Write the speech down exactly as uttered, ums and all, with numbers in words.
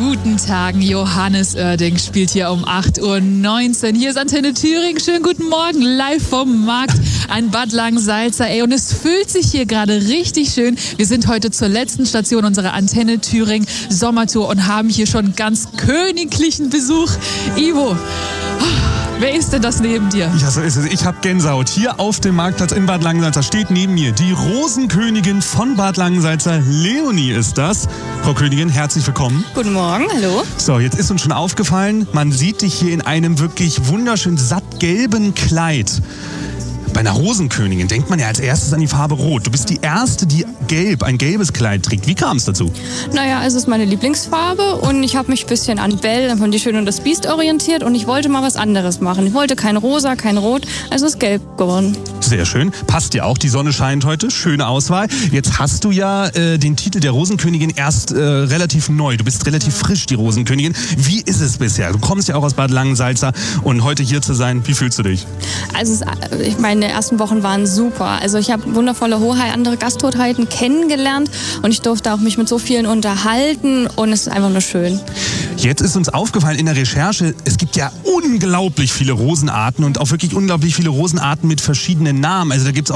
Guten Tag, Johannes Oerding spielt hier um acht Uhr neunzehn. Hier ist Antenne Thüringen. Schönen guten Morgen, live vom Markt an Bad Langensalza. Ey, und es fühlt sich hier gerade richtig schön. Wir sind heute zur letzten Station unserer Antenne Thüringen Sommertour und haben hier schon ganz königlichen Besuch. Ivo, wer ist denn das neben dir? Ja, so ist es. Ich habe Gänsehaut. Hier auf dem Marktplatz in Bad Langensalza steht neben mir die Rosenkönigin von Bad Langensalza. Leonie ist das. Frau Königin, herzlich willkommen. Guten Morgen, hallo. So, jetzt ist uns schon aufgefallen, man sieht dich hier in einem wirklich wunderschön sattgelben Kleid. Bei einer Rosenkönigin denkt man ja als erstes an die Farbe Rot. Du bist die Erste, die gelb, ein gelbes Kleid trägt. Wie kam es dazu? Naja, es ist meine Lieblingsfarbe und ich habe mich ein bisschen an Belle von Die Schöne und das Biest orientiert und ich wollte mal was anderes machen. Ich wollte kein Rosa, kein Rot, also ist gelb geworden. Sehr schön. Passt dir auch, die Sonne scheint heute. Schöne Auswahl. Jetzt hast du ja äh, den Titel der Rosenkönigin erst äh, relativ neu. Du bist relativ frisch, die Rosenkönigin. Wie ist es bisher? Du kommst ja auch aus Bad Langensalza und heute hier zu sein, wie fühlst du dich? Also es, ich meine, die ersten Wochen waren super. Also ich habe wundervolle Hoheit, andere Gasthoheiten kennengelernt und ich durfte auch mich mit so vielen unterhalten und es ist einfach nur schön. Jetzt ist uns aufgefallen in der Recherche, es gibt ja unglaublich viele Rosenarten und auch wirklich unglaublich viele Rosenarten mit verschiedenen Namen. Also da gibt's auch